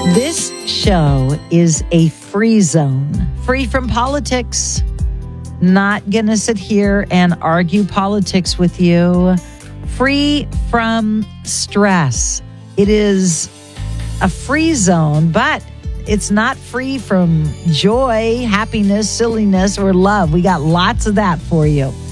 This show is a free zone, free from politics. Not going to sit here and argue politics with you. Free from stress. It is a free zone, but it's not free from joy, happiness, silliness, or love. We got lots of that for you.